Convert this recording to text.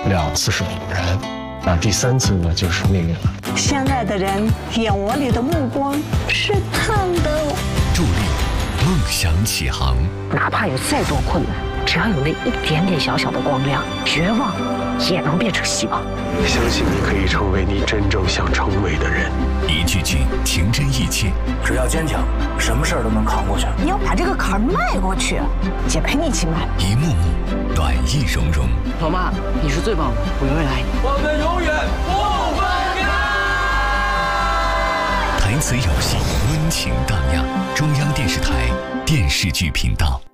2次是偶然，那第3次呢就是命运了。 现在的人眼窝里的目光是烫的。 助力梦想起航， 哪怕有再多困难，只要有那一点点小小的光亮，绝望也能变成希望。 相信你可以成为你真正想成为的人。 一句句情真意切， 只要坚强，什么事儿都能扛过去。 你要把这个坎儿迈过去，姐陪你一起迈。 一幕幕暖意融融。 老妈，你是最棒的，我永远爱你。 我们永远不分开。 台词有戏，温情荡漾。中央电视台电视剧频道。